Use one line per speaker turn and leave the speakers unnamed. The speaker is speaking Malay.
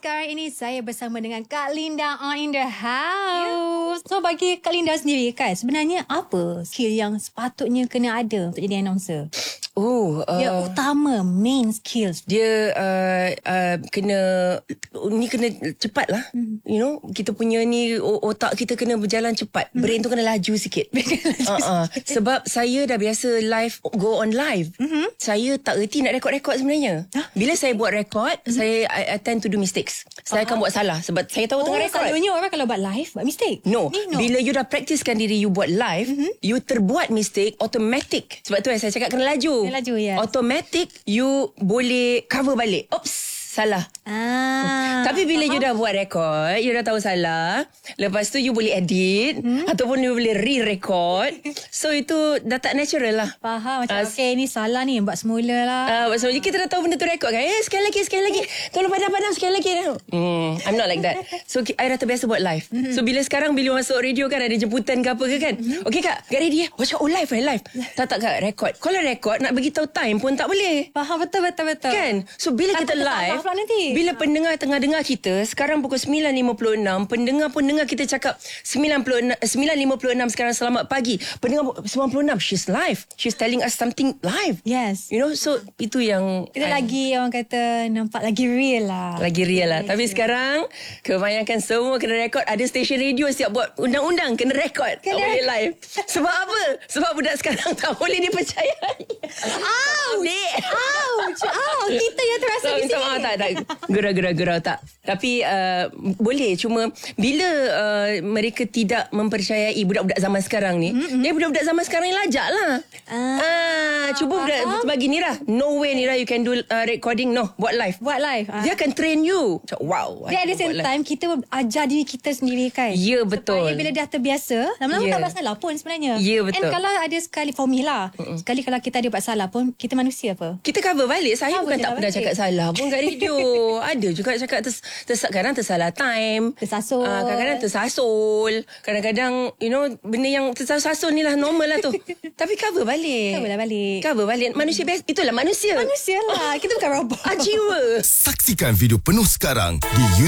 sekarang ini saya bersama dengan Kak Linda in the house. So bagi Kak Linda sendiri kan, sebenarnya apa skill yang sepatutnya kena ada untuk jadi announcer? Yang utama, main skills.
Dia kena cepat lah. You know, kita punya ni otak kita kena berjalan cepat. Brain tu kena laju sikit. Sebab saya dah biasa go on live. Saya tak reti nak rekod sebenarnya. Bila saya buat rekod, I tend to do mistakes. Saya akan buat salah sebab saya tahu tengah rekod.
Selalunya orang kalau buat live buat mistake.
No. Bila you dah practicekan diri you buat live, you terbuat mistake automatic. Sebab tu saya cakap kena laju.
Yes.
Automatic you boleh cover balik. Oops, salah. Tapi bila you dah buat rekod, you dah tahu salah, lepas tu you boleh edit ataupun you boleh re-record. So itu dah tak natural lah.
Faham macam okay ni salah ni, buat semula lah.
So kita dah tahu benda tu rekod kan. Sekali lagi. Tolong padam sekali lagi. I'm not like that. So I dah terbiasa buat live. So bila masuk radio kan, ada jemputan ke apa ke kan. Okay kak, get ready ya. Live. Tak kak, rekod. Kalau rekod nak bagi tahu time pun tak boleh.
Faham, betul.
Kan? So bila kita live, bila pendengar tengah dengar kita, sekarang pukul 9.56, pendengar pun dengar kita cakap 9.56 sekarang selamat pagi. Pendengar 96, she's live. She's telling us something live.
Yes.
You know, so itu yang
kita lagi orang kata nampak lagi real lah. Tapi sekarang kebanyakan semua kena rekod. Ada stesen radio siap buat undang-undang kena rekod. Tak boleh live. Sebab apa? Sebab budak sekarang tak boleh dipercayai. Kita yang terasa di sini.
Tak. Gurau tak. Tapi boleh. Cuma bila mereka tidak mempercayai budak-budak zaman sekarang ni, budak-budak zaman sekarang ni lajak lah. Cuba budak bagi Nira. No way Nira you can do recording. No, buat live. Dia akan train you. Wow.
Dia at the same time kita ajar diri kita sendiri kan.
Ya, betul.
Supaya bila dah terbiasa, lama-lama tak buat salah pun sebenarnya.
Ya, betul.
And kalau ada sekali formula, sekali kalau kita ada buat salah pun, kita manusia apa?
Kita cover balik. Saya bukan tak pernah cakap salah pun kat radio. Ada juga cakap kadang tersalah time.
Tersasul.
Kadang-kadang tersasul. Kadang-kadang, you know, benda yang tersasul ni lah normal lah tu. Tapi cover balik. Manusia biasa. Itulah manusia.
Manusia lah. Kita bukan robot.
Jiwa.
Saksikan video penuh sekarang di YouTube.